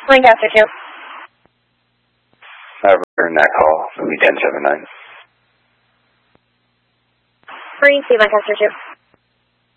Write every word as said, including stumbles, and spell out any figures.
Lancaster two. Uh, return that call. It'll be ten seven nine. Marine C, Lancaster two.